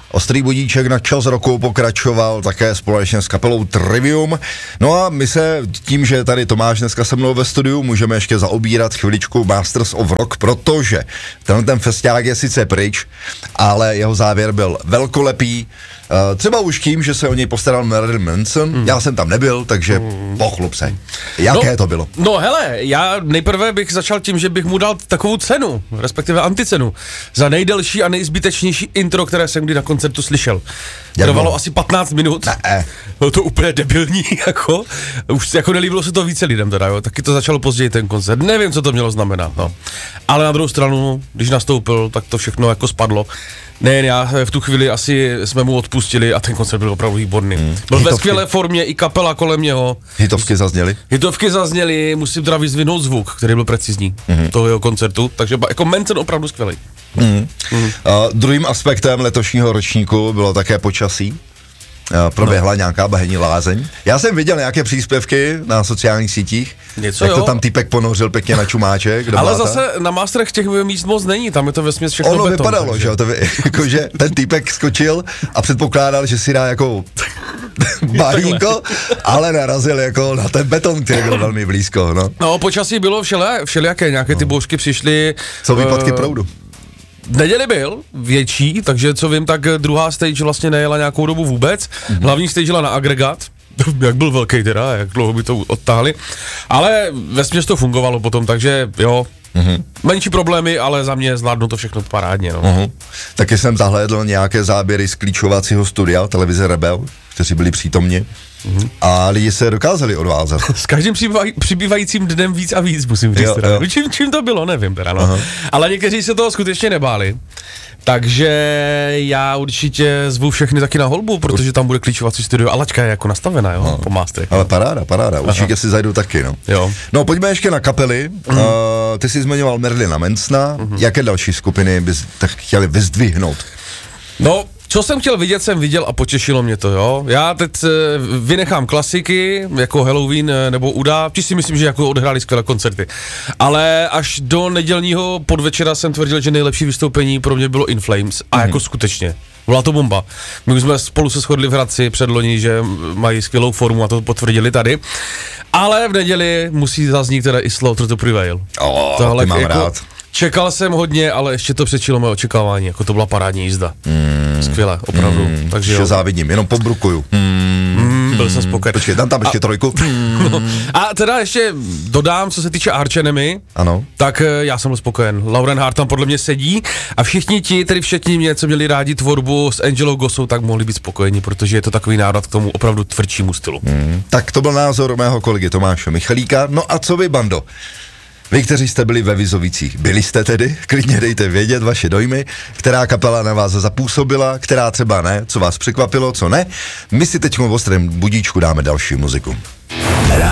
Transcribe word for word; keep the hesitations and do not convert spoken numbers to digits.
Ostrý budíček na Čas roku pokračoval také společně s kapelou Trivium. No a my se tím, že tady Tomáš dneska se mnou ve studiu, můžeme ještě zaobírat chviličku Masters of Rock, protože tenhle ten festiák je sice pryč, ale jeho závěr byl velkolepý. Uh, třeba už tím, že se o něj postaral Marilyn Manson, mm. já jsem tam nebyl, takže mm. pochlup se. Jaké no, to bylo? No hele, já nejprve bych začal tím, že bych mu dal takovou cenu, respektive anticenu, za nejdelší a nejzbytečnější intro, které jsem kdy na koncertu slyšel. Trvalo asi patnáct minut. Ne. Bylo to úplně debilní, jako. Už jako nelíbilo se to více lidem teda, jo. Taky to začalo později ten koncert. Nevím, co to mělo znamenat, no. Ale na druhou stranu, když nastoupil, tak to všechno jako spadlo. Nejen já, v tu chvíli asi jsme mu odpustili a ten koncert byl opravdu výborný. Hmm. Byl Hitovky. Ve skvělé formě, i kapela kolem něho. Hitovky zazněly? Hitovky zazněly, musím teda vyzvihnout zvuk, který byl precizní hmm. toho jeho koncertu, takže jako Manson opravdu skvělý. Hmm. Hmm. Uh, druhým aspektem letošního ročníku bylo také počasí. Uh, proběhla no. nějaká bahenní lázeň. Já jsem viděl nějaké příspěvky na sociálních sítích, něco, jak jo. to tam týpek ponořil pěkně na čumáček. Ale zase na Masterech těch míst moc není, tam je to vesměs všechno ono beton. Ono vypadalo, takže. Že, to vy, jako, že ten týpek skočil a předpokládal, že si dá jako bahínko, ale narazil jako na ten beton, který byl velmi blízko. No, no počasí bylo všelé, všelijaké, nějaké ty bouřky přišly. Co výpadky uh, proudu? V neděli byl větší, takže co vím, tak druhá stage vlastně nejela nějakou dobu vůbec. Mm-hmm. Hlavní stage jela na agregát, jak byl velký teda, jak dlouho by to odtáhli. Ale vesměs to fungovalo potom, takže jo, mm-hmm. menší problémy, ale za mě zvládnu to všechno parádně. No. Mm-hmm. Taky jsem zahlédl nějaké záběry z klíčovacího studia televize Rebel, kteří byli přítomni. Mm-hmm. A lidi se dokázali odvázat. S každým přibývaj, přibývajícím dnem víc a víc, musím říct. Jo, teda. Jo. Čím, čím to bylo, nevím teda, no. Uh-huh. Ale někteří se toho skutečně nebáli. Takže já určitě zvu všechny taky na holbu, protože tam bude klíčovací studio a laťka je jako nastavená, jo, no. po mástrech. Ale paráda, paráda, určitě Aha. si zajdu taky, no. Jo. No, pojďme ještě na kapely. Mm. Uh, ty jsi zmiňoval Marilyna Mansona. Mm-hmm. Jaké další skupiny bys tak chtěli vyzdvihnout? No, co jsem chtěl vidět, jsem viděl a potěšilo mě to, jo. Já teď vynechám klasiky, jako Halloween nebo Uda, či si myslím, že jako odhráli skvělé koncerty. Ale až do nedělního podvečera jsem tvrdil, že nejlepší vystoupení pro mě bylo In Flames. A mm. jako skutečně. Byla to bomba. My už jsme spolu se shodli v Hradci předloni, že mají skvělou formu a to potvrdili tady. Ale v neděli musí zaznít teda i Slaughter to Prevail. Oh, Tohle mám jako, rád. Čekal jsem hodně, ale ještě to přečilo mé očekávání, jako to byla parádní jízda. Mm. Skvěle, opravdu. Mm. Takže jo. závidím, jenom pobrukuju. Mm. Mm, byl jsem spokojený. Počkej, dám tam ještě a, trojku. No, a teda ještě dodám, co se týče Arch Enemy, ano. tak já jsem byl spokojen. Lauren Hart tam podle mě sedí a všichni ti, tedy všichni mě, co měli rádi tvorbu s Angelou Gossou, tak mohli být spokojeni, protože je to takový návrat k tomu opravdu tvrdšímu stylu. Mm. Tak to byl názor mého kolegy Tomáše Michalíka. No a co vy, bando? Vy, kteří jste byli ve Vizovicích, byli jste tedy? Klidně dejte vědět vaše dojmy, která kapela na vás zapůsobila, která třeba ne, co vás překvapilo, co ne. My si teď v ostrém budíčku dáme další muziku.